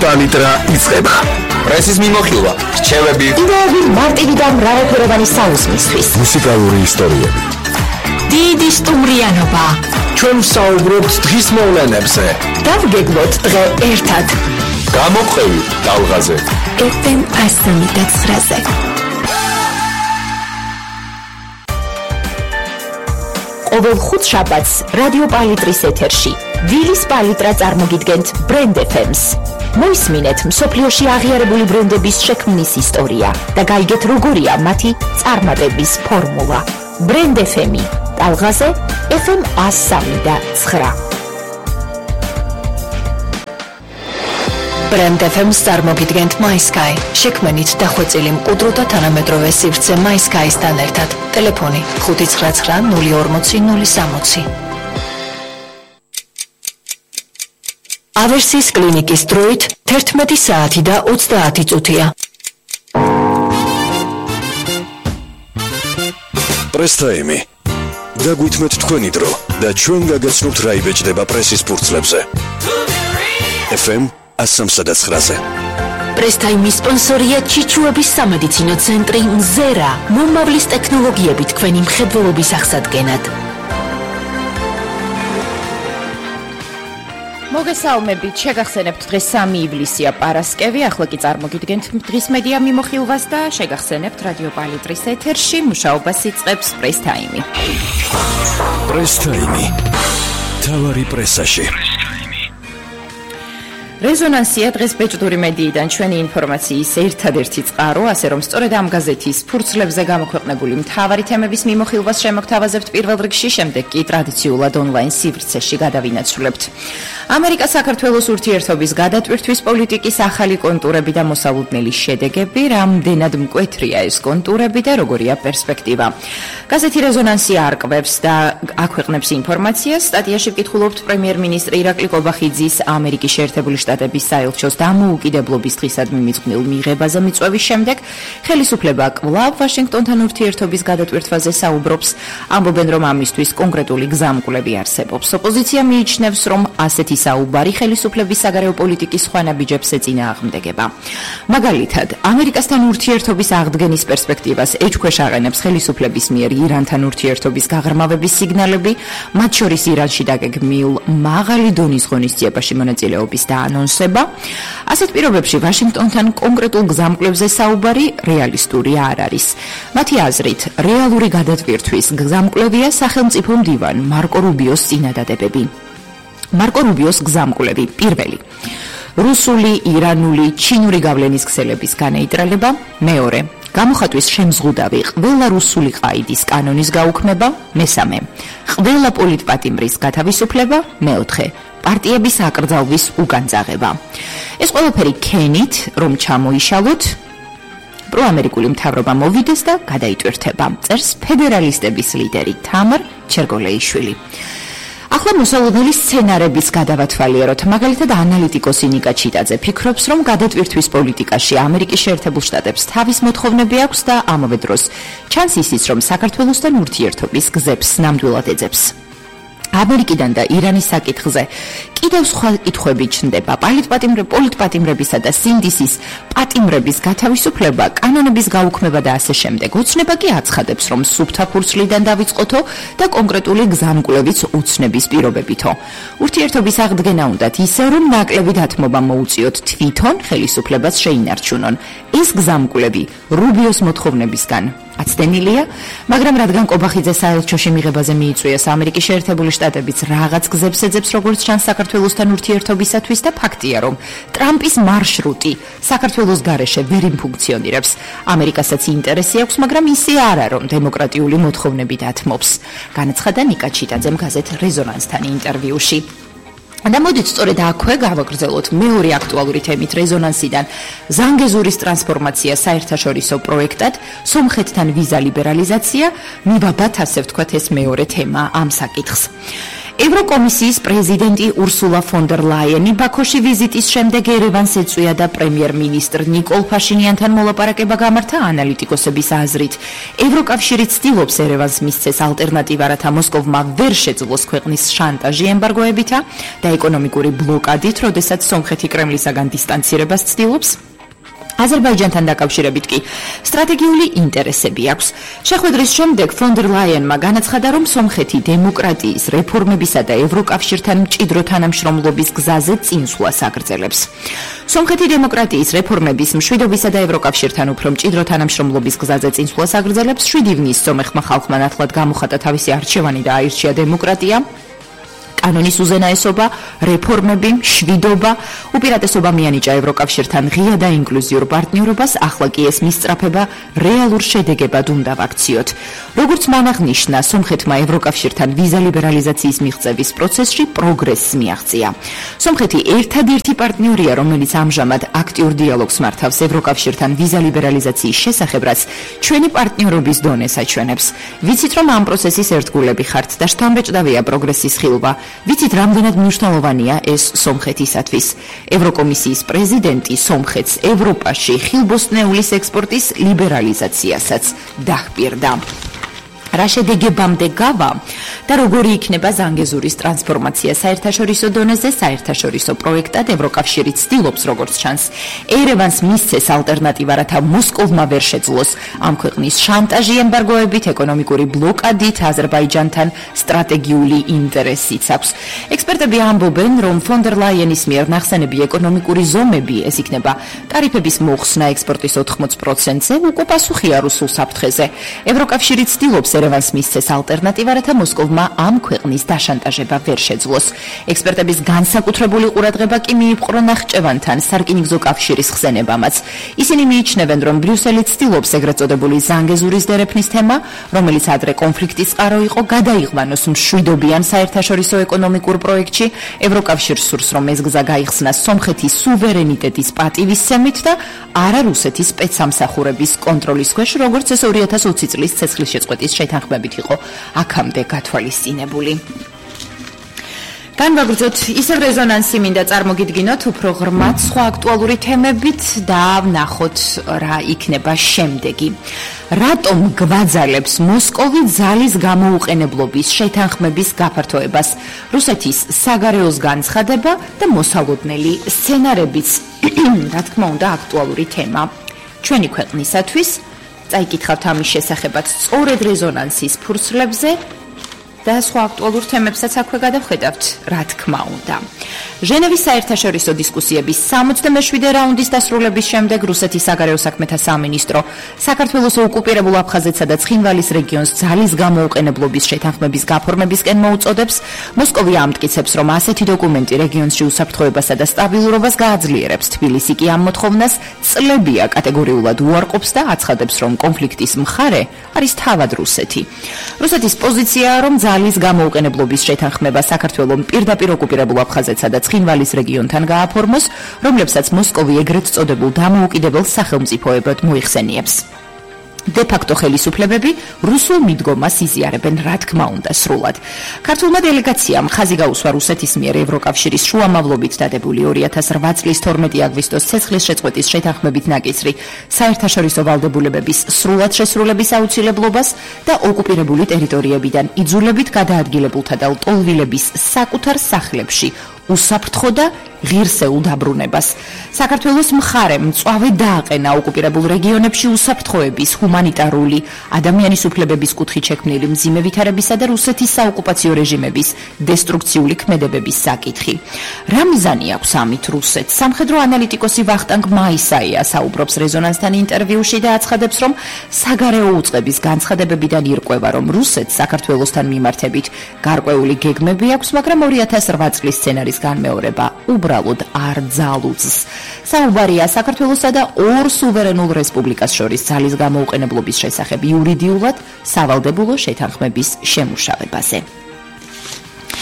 პალიტრა იწყება. პრესის მიმოხილვა, რჩევები, იდეები მარტივი და მრავალფეროვანი საუზმისთვის. მუსიკალური ისტორიები. დიდი სტუმრიანობა. ჩვენ ვსაუბრობთ დღის მოვლენებზე. დავგეგმოთ დღე ერთად. გამოყვებით ტალღაზე. FM 103.9-ზე. ყოველ ხუთშაბათს რადიო პალიტრის ეთერში ვილის პალიტრა წარმოგიდგენთ ბრენდ FM-ს. მოისმინეთ მსოფლიოში აღიარებული ბრენდების შექმნის ისტორია და გაიგეთ როგორია მათი წარმატების ფორმულა. ბრენდ FM-ი ტალღაზე FM 103.9. ბრენდ FM-ს წარმოგიდგენთ MySky. შექმნით დახვეწილი მყუდრო და თანამედროვე სივრცე MySky-სთან ერთად. ტელეფონი 599 040 060. ავერსის კლინიკის დროით 11 საათი და 30 წუთია. პრესტაიმი. დაგვითმეთ თქვენი დრო და ჩვენ გაგაცნობთ რა იბეჭდება პრესის ფურცლებზე. FM 103.9-ზე. პრესტაიმის სპონსორია ჩიჩუების სამედიცინო ცენტრი მზერა. მომავლის ტექნოლოგიები თქვენი მხედველობის აღსადგენად. მოგესალმებით, შეგახსენებთ დღეს 3 ივლისია პარასკევი, ახლა კი წარმოგიდგენთ დღის მედია მიმოხილვას და შეგახსენებთ რადიო პალიტრის ეთერში მუშაობას იწყებს პრესტაიმი. პრესტაიმი. თავარი პრესაში. რეზონანსია დღეს ბეჭდური მედიიდან ჩვენი ინფორმაციის ერთადერთი წყარო, ასე რომ სწორედ ამ გაზეთის ფურცლებზე გამოქვეყნებული მთავარი თემების მიმოხილვას შემოგთავაზებთ პირველ რიგში, შემდეგ კი ტრადიციულად ონლაინ სივრცეში გადავინაცვლებთ. ამერიკა-საქართველოს ურთიერთობის გადატვირთვის პოლიტიკის ახალი კონტურები და მოსალოდნელი შედეგები, რამდენად მკვეთრია ეს კონტურები და როგორია პერსპექტივა. გაზეთი რეზონანსია არკვევს და აქვეყნებს ინფორმაციას. სტატიაში ვკითხულობთ პრემიერ-მინისტრი ირაკლი კობახიძის ამერიკის შეერთებული შტატების საელჩოს დამოუკიდებლობის დღისადმი მიძღვნილ მიღებაზე მიწვევის შემდეგ ხელისუფლება კვლავ ვაშინგტონთან ურთიერთობის გადატვირთვაზე საუბრობს. ამბობენ, რომ ამისთვის კონკრეტული გზამკვლევი არსებობს. ოპოზიცია მიიჩნევს, რომ ასეთი საუბარი ხელისუფლების საგარეო პოლიტიკის სხვა ნაბიჯებს ეწინააღმდეგება. მაგალითად, ამერიკასთან ურთიერთობის აღდგენის პერსპექტივას ეჭქვეშ აყენებს ხელისუფლების მიერ ირანთან ურთიერთობის გაღრმავების სიგნალები, მათ შორის ირანში დაგეგმილ მაღალი დონის ღონისძიებაში მონაწილეობის დაანონსება. ასეთ პირობებში ვაშინგტონთან კონკრეტულ გზამკვლევზე საუბარი რეალისტური არ არის. მათი აზრით, რეალური გადატვირთვის გზამკვლევია სახელმწიფო მდივან მარკო რუბიოს წინადადებები. მარკო რუბიოს გზამკვლევი პირველი. რუსული, ირანული, ჩინური გავლენის ქსელების განეიტრალება. მეორე. გამოხატვის შემზღუდავი ყველა რუსული ყაიდის კანონის გაუქმება. მესამე. ყველა პოლიტპატიმრის გათავისუფლება. მეოთხე. პარტიების აკრძალვის უკანძაღება. ეს ყველაფერი ქენით, რომ ჩამოიშალოთ, პროამერიკული მთავრობა მოვიდეს და გადაიტვირთება. წერს ფედერალისტების ლიდერი თამარ ჩერგოლეიშვილი. ახლა მოსალოდნელი სცენარების გადავათვალიეროთ. მაგალითად, ანალიტიკოსი ნიკა ჩიტაძე ფიქრობს, რომ გადატვირთვის პოლიტიკაში ამერიკის შეერთებულ შტატებს თავის მოთხოვნები აქვს და ამავე დროს ჩანს ისიც, რომ საქართველოსთან ურთიერთობის გზებს ნამდვილად ეძებს. ამერიკიდან და ირანის საკითხზე კიდევ სხვა კითხვები ჩნდება. პოლიტპატიმრებისა და სინდისის პატიმრების გათავისუფლება, კანონების გაუქმება და ასე შემდეგ. ოცნება კი აცხადებს, რომ სუფთა ფურცლიდან დავიწყოთო და კონკრეტული გზამკვლევიც უცნების პირობებითო. ურთიერთობის აღდგენა უნდათ ისე, რომ ნაკლები დათმობა მოუწიოთ თვითონ ხელისუფლებას შეინარჩუნონ. ეს გზამკვლევი რუბიოს მოთხოვნებისგან აცდენილია, მაგრამ რადგან კობახიძე საელჩოში მიღებაზე მიიწვიეს ამერიკის შეერთებული შტატებიც რაღაც გზებს ეძებს, როგორც ჩანს საქართველოსთან ურთიერთობისათვის და ფაქტია, რომ ტრამპის მარშრუტი საქართველოს გარეშე ვერ იმფუნქციონირებს. ამერიკასაც ინტერესი აქვს, მაგრამ ისე არა, რომ დემოკრატიული მოთხოვნები დათმობს. განაცხადა ნიკა ჩიტაძემ გაზეთ რეზონანსთან ინტერვიუში. და მოდით სწორედ აქვე გავაგრძელოთ მეორე აქტუალური თემით რეზონანსიდან ზანგეზურის ტრანსფორმაცია საერთაშორისო პროექტად, სომხეთთან ვიზა ლიბერალიზაცია, მივაბათ ასე ვთქვათ ეს მეორე თემა ამ საკითხს. ევროკომისიის პრეზიდენტი ურსულა ფონ დერ ლაიენი ბაქოში ვიზიტის შემდეგ ერევანს ეწვია და პრემიერ-მინისტრ ნიკოლ ფაშინიანთან მოლაპარაკება გამართა. ანალიტიკოსების აზრით, ევროკავშირი ცდილობს ერევანს მისცეს ალტერნატივა, რათა მოსკოვმა ვერ შეძლოს ქვეყნის შანტაჟი ემბარგოებითა და ეკონომიკური ბლოკადით, როდესაც სომხეთი კრემლისაგან დისტანცირებას ცდილობს. აზერბაიჯანთან დაკავშირებით კი სტრატეგიული ინტერესები აქვს. შეხვედრის შემდეგ ფონ დერ ლაიენმა განაცხადა, რომ სომხეთი დემოკრატიის, რეფორმებისა და ევროკავშირთან მჭიდრო თანამშრომლობის გზაზე წინსვლას აგრძელებს. სომხეთი დემოკრატიის, რეფორმების, მშვიდობისა და ევროკავშირთან უფრო მჭიდრო თანამშრომლობის გზაზე წინსვლას აგრძელებს. 7 ივნის სომეხმა ხალხმა ნათლად გამოხატა თავისი არჩევანი და აირჩია დემოკრატია, კანონის უზენაესობა, რეფორმები, მშვიდობა, უპირატესობა მიანიჭა ევროკავშირთან ღია და ინკლუზიურ პარტნიორობას, ახლა კი ეს მისწრაფება რეალურ შედეგებად უნდა ვაქციოთ. როგორც მან აღნიშნა, სომხეთმა ევროკავშირთან ვიზა ლიბერალიზაციის მიღწევის პროცესში პროგრესს მიაღწია. სომხეთი ერთადერთი პარტნიორია, რომელიც ამჟამად აქტიურ დიალოგს მართავს ევროკავშირთან ვიზა ლიბერალიზაციის შესახებ, რაც ჩვენი პარტნიორობის დონეს აჩვენებს. ვიცით, რომ ამ პროცესის ერთგულები ხართ და შთამბეჭდავია პროგრესის ხილვა. ვიცით, რამდენად მნიშვნელოვანია ეს სომხეთისათვის. ევროკომისიის პრეზიდენტი სომხეთს ევროპაში ხილბოსტნეულის ექსპორტის ლიბერალიზაციასაც დაჰპირდა. რა შედეგებამდე გავა და როგორი იქნება ზანგეზურის ტრანსფორმაცია საერთაშორისო დონეზე, საერთაშორისო პროექტად ევროკავშირი ცდილობს, როგორც ჩანს, ერევანს მისცეს ალტერნატივა, რათა მოსკოვმა ვერ შეძლოს ამ ქვეყნის შანტაჟი ემბარგოებით, ეკონომიკური ბლოკადით, აზერბაიჯანთან სტრატეგიული ინტერესიც აქვს. ექსპერტები ამბობენ, რომ ფონ დერ ლაიენის მიერ ნახსენები ეკონომიკური ზომები, ეს იქნება ტარიფების მოხსნა ექსპორტის 80%-ზე, უკვე პასუხია რუსულ საფრთხეზე. ევროკავშირი ცდილობს ერევანს მისცეს ალტერნატივა, რათა მოსკოვმა ამ ქვეყნის დაშანტაჟება ვერ შეძლოს. ექსპერტების განსაკუთრებული ყურადღება კი მიიპყრო ნახჭევანთან სარკინიგზო კავშირის ხსენებამაც. ისინი მიიჩნევენ, რომ ბრიუსელი ცდილობს ეგრეთ წოდებული ზანგეზურის დერეფნის თემა, რომელიც ადრე კონფლიქტის წყარო იყო, გადაიღვანოს მშვიდობიან საერთაშორისო ეკონომიკურ პროექტში. ევროკავშირს სურს, რომ ეს გზა გაიხსნას სომხეთის სუვერენიტეტის პატივისცემით და არა რუსეთის სპეცსამსახურების კონტროლის ქვეშ, როგორც ეს 2020 წლის ცეცხლისშეწყვეტის შეთანხმებით იყო აქამდე გათვალისწინებული. განვაგრძოთ ისევ რეზონანსი მინდა წარმოგიდგინოთ უფრო ღრმად სხვა აქტუალური თემებით და ვნახოთ რა იქნება შემდეგი. რატომ გვაძალებს მოსკოვი ძალის გამოუყენებლობის შეთანხმების გაფართოებას? რუსეთის საგარეოს განცხადება და მოსალოდნელი სცენარებიც, რა თქმა უნდა, აქტუალური თემა ჩვენი ქვეყნისათვის. წაიკითხავთ ამის შესახებაც სწორედ რეზონანსის ფურცლებზე და სხვა აქტუალურ თემებსაც აქვე გადავხედავთ, რა თქმა უნდა. ჟენევის საერთაშორისო დისკუსიების 67-ე რაუნდის დასრულების შემდეგ რუსეთის საგარეო საქმეთა სამინისტრო საქართველოს ოკუპირებულ აფხაზეთსა და ცხინვალის რეგიონს ძალის გამოუყენებლობის შეთანხმების გაფორმებისკენ მოუწოდებს. მოსკოვი ამტკიცებს, რომ ასეთი დოკუმენტი რეგიონში უსაფრთხოებასა და სტაბილურობას გააძლიერებს. თბილისი კი ამ მოთხოვნას წლებია კატეგორიულად უარყოფს და აცხადებს, რომ კონფლიქტის მხარე არის თავად რუსეთი. რუსეთის პოზიციაა, რომ ძალის გამოუყენებლობის შეთანხმება საქართველოს პირდაპირ ოკუპირებულ აფხაზეთსა და ცხინვალის რეგიონთან გააფორმოს, რომლებსაც მოსკოვი ეგრეთ წოდებულ დამოუკიდებელ სახელმწიფოებად მოიხსენიებს. de facto ხელისუფლებები რუსულ მიდგომას იზიარებენ, რა თქმა უნდა, სრულად. ქართულმა დელეგაციამ ხაზი გაუსვა რუსეთის მიერ ევროკავშირის შუამავლობით დადებული 2008 წლის 12 აგვისტოს ცეცხლისშეწყვეტის შეთანხმებით ნაკისრი საერთაშორისო ვალდებულებების სრულად შესრულების აუცილებლობას და ოკუპირებული ტერიტორიებიდან იძულებით გადაადგილებულთა და ლტოლვილების საკუთარ სახლებში უსაფრთხო და ღირსეულ დაბრუნებას. საქართველოს მხარემ მწვავე დააყენა ოკუპირებულ რეგიონებში უსაფრთხოების, ჰუმანიტარული, ადამიანის უფლებების კუთხით შექმნილი მძიმე ვითარებისა და რუსეთის საოკუპაციო რეჟიმების დესტრუქციული ქმედებების საკითხი. რა მიზანი აქვს ამით რუსეთს? სამხედრო ანალიტიკოსი ვახტანგ მაისაია საუბრობს რეზონანსთან ინტერვიუში და აცხადებს, რომ საგარეო უწყების განცხადებებიდან ირკვევა, რომ რუსეთს საქართველოსთან მიმართებით გარკვეული გეგმები აქვს, მაგრამ 2008 წლის სცენარის განმეორება უბრალოდ არ ძალუძს. საუბარია საქართველოსა და ორ სუვერენულ რესპუბლიკას შორის ძალის გამოუყენებლობის შესახებ იურიდიულად სავალდებულო შეთანხმების შემუშავებაზე.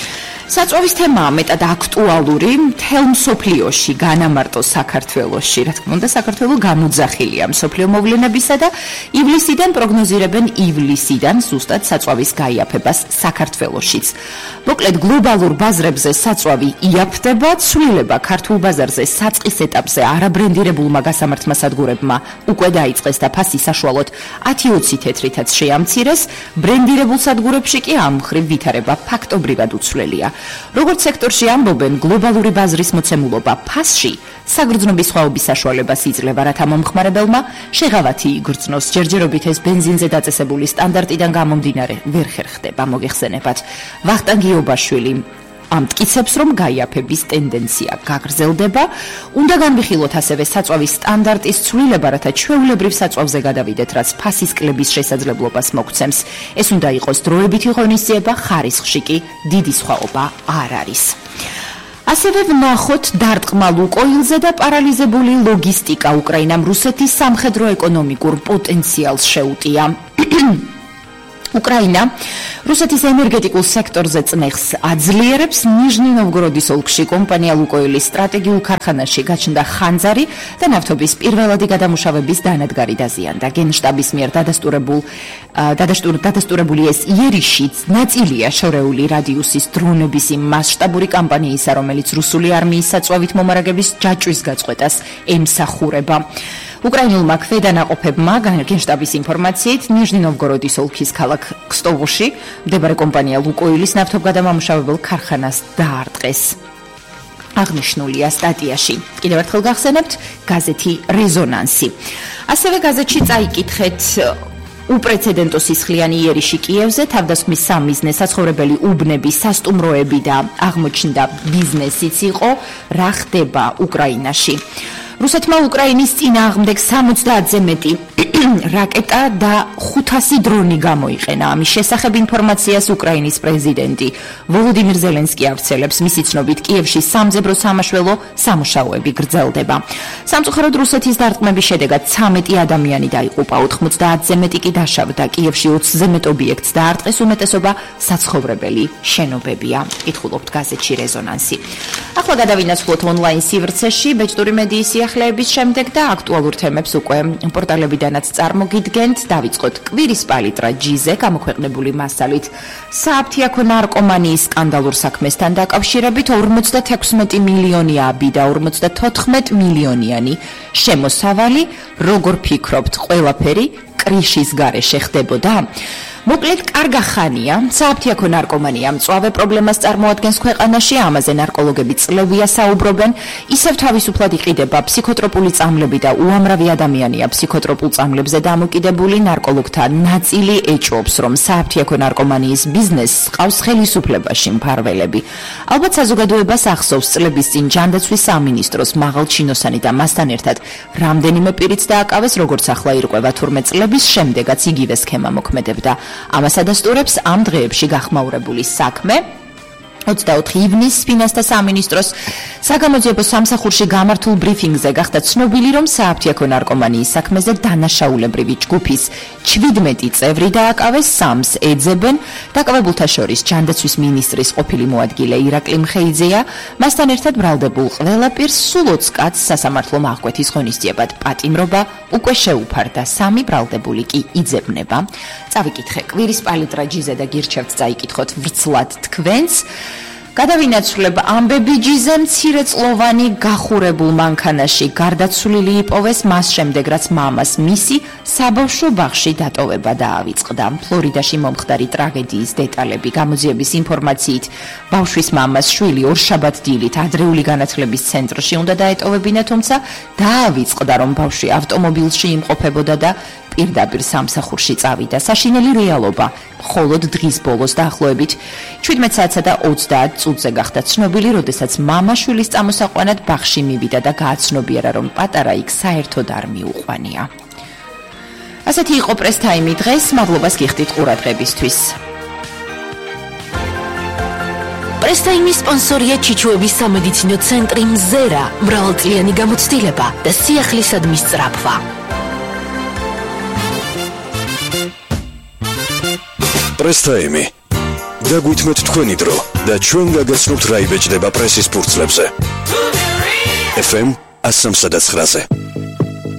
საწვავის თემაა მეტად აქტუალური მთელ მსოფლიოში, განამარტო საქართველოში. რა თქმა უნდა, საქართველო გამოძახილია მსოფლიო მოვლენებისა და ივლისიდან პროგნოზირებენ ივლისიდან ზუსტად საწვავის გაიაფებას საქართველოშიც. მოკლედ, გლობალურ ბაზრებზე საწვავი იაფდება, ცვლილება ქართულ ბაზარზე საწყის ეტაპზე არაბრენდირებულმა გასამართმა სადგურებმა უკვე დაიწყეს და ფასი საშუალოდ 10-20 თეთრითაც შეამცირეს, ბრენდირებულ სადგურებში კი ამ მხრივ ვითარება ფაქტობრივად უცვლელია. როგორც სექტორში ამბობენ, გლობალური ბაზრის მოცემულობა ფასში საგრძნობი სხვაობის საშუალებას იძლევა, რათა მომხმარებელმა შეღავათი იგრძნოს. ჯერჯერობით ეს ბენზინზე დაწესებული სტანდარტიდან გამომდინარე ვერ ხერხდება. მოგეხსენებათ, ვახტანგ გიობაშვილი ამტკიცებს, რომ გაიაფების ტენდენცია გაგრძელდება. უნდა განვიხილოთ ასევე საწვავის სტანდარტის ცვლილება, რათა ჩვეულებრივ საწვავზე გადავიდეთ, რაც ფასის კლების შესაძლებლობას მოგცემს. ეს უნდა იყოს დროებითი ღონისძიება, ხარისხში კი დიდი სხვაობა არ არის. ასევე ვნახოთ დარტყმა ლუკოილზე და პარალიზებული ლოგისტიკა უკრაინამ რუსეთის სამხედრო-ეკონომიკურ პოტენციალს შეუტია. უკრაინა რუსეთის ენერგეტიკულ სექტორზე წნეხს აძლიერებს. ნიჟნი-ნოვგოროდის ოლქში კომპანია ლუკოილის სტრატეგიულ ქარხანაში გაჩნდა ხანძარი და ნავთობის პირველადი გადამუშავების დანადგარი დაზიანდა. გენშტაბის მიერ დადასტურებული ეს იერიში ნაწილია შორეული რადიუსის დრონების იმ მასშტაბური კამპანიისა, რომელიც რუსული არმიის საწვავით მომარაგების ჯაჭვის გაწყვეტას ემსახურება. უკრაინულმა ქვედანაყოფებმა გენშტაბის ინფორმაციით ნიჟნი-ნოვგოროდის ოლქის ქალაქ ქსტოვოში მდებარე კომპანია ლუკოილის ნავთობგადამამუშავებელ ქარხანას დაარტყეს. აღნიშნულია სტატიაში. კიდევ ერთხელ გახსენებთ გაზეთი რეზონანსი. ასევე გაზეთში წაიკითხეთ უპრეცედენტო სისხლიანი იერიში კიევზე, თავდასხმის სამიზნე, საცხოვრებელი უბნები, სასტუმროები და აღმოჩნდა ბიზნესიც იყო. რა ხდება უკრაინაში? რუსეთმა უკრაინის წინააღმდეგ 70-ზე მეტი რაკეტა და 500 დრონი გამოიყენა. ამის შესახებ ინფორმაციას უკრაინის პრეზიდენტი ვოლოდიმირ ზელენსკი ავრცელებს. მისი ცნობით, კიევში სამძებრო სამაშველო სამუშაოები გრძელდება. სამწუხაროდ, რუსეთის დარტყმების შედეგად 13 ადამიანი დაიღუპა, 90-ზე მეტი კი დაშავდა. კიევში 20-ზე მეტ ობიექტს დაარტყეს, უმეტესობა საცხოვრებელი შენობებია. კითხულობთ გაზეთში რეზონანსი. ახლა გადავინაცვლოთ ონლაინ სივრცეში ბეჭდური მედიის სიახლეების შემდეგ და აქტუალურ თემებს უკვე პორტალებიდანაც წარმოგიდგენთ. დავიწყოთ კვირის პალიტრა ჯიზე გამოქვეყნებული მასალით სააფთიაქო ნარკომანიის სკანდალურ საქმესთან დაკავშირებით 56 მილიონი აბი და 54 მილიონიანი შემოსავალი. როგორ ფიქრობთ, ყველაფერი კრიშის გარეშე ხდებოდა? მოკლედ, კარგა ხანია, სააფთიაქო ნარკომანია მწვავე პრობლემას წარმოადგენს ქვეყანაში, ამაზე ნარკოლოგები წლებია საუბრობენ. ისევ თავისუფლად იყიდება ფსიქოტროპული წამლები და უამრავი ადამიანია ფსიქოტროპულ წამლებზე დამოკიდებული. ნარკოლოგთა ნაწილი ეჭვობს, რომ სააფთიაქო ნარკომანიის ბიზნესს ყავს ხელისუფლებაში მფარველები. ალბათ საზოგადოებას ახსოვს წლების წინ ჯანდაცვის სამინისტროს მაღალჩინოსანი და მასთან ერთად რამდენიმე პირიც დააკავეს, როგორც ახლა ირკვევა, თურმე წლების შემდეგაც იგივე სქემა მოქმედებდა. ამას ადასტურებს ამ დღეებში გახმაურებული საქმე. 24 ივნისს ფინანსთა სამინისტროს საგამოძიებო სამსახურში გამართულ ბრიფინგზე გახდა ცნობილი, რომ სააფთიაქო ნარკომანიის საქმეზე დანაშაულებრივი ჯგუფის 17 წევრი დააკავეს, 3-ს ეძებენ. დაკავებულთა შორის ჯანდაცვის მინისტრის ყოფილი მოადგილე ირაკლი მხეიძეა. მასთან ერთად ბრალდებულ ყველა პირს სულ 20 კაცს სასამართლო აღკვეთის ღონისძიებად პატიმრობა უკვე შეუფარდა, 3 ბრალდებული კი იძებნება. წავიკითხე კვირის პალიტრა ჯიზე და გირჩევთ წაიკითხოთ ვრცლად თქვენს. გადავინაცვლებ ამბები ჯიზე მცირეწლოვანი გახურებულ მანქანაში გარდაცვლილი იპოვეს მას შემდეგ, რაც მამას მისი საბავშვო ბაღში დატოვება დაავიწყდა. ფლორიდაში მომხდარი ტრაგედიის დეტალები. გამოძიების ინფორმაციით, ბავშვის მამას შვილი ორშაბათ დილით ადრეული განათლების ცენტრში უნდა დაეტოვებინა, თუმცა დაავიწყდა, რომ ბავშვი ავტომობილში იმყოფებოდა და პირდაპირ სამსახურში წავიდა. საშინელი რეალობა. მხოლოდ დღის ბოლოს დაახლოებით 17 საათსა და 30 წუთზე გახდა ცნობილი, როდესაც მამა შვილის წამოსაყვანად ბაღში მივიდა და გააცნობიერა, რომ პატარა იქ საერთოდ არ მიუყვანია. ასეთი იყო პრესტაიმი დღეს. მადლობას გიხდით ყურადღებისთვის. პრესტაიმის სპონსორია ჩიჩუების სამედიცინო ცენტრი მზერა, მრავალწლიანი გამოცდილება და სიახლისადმი სწრაფვა. პრესტაიმი დაგვითმეთ თქვენი დრო და ჩვენ გაგაცნობთ რა იბეჭდება პრესის ფურცლებზე. FM 103-ზე.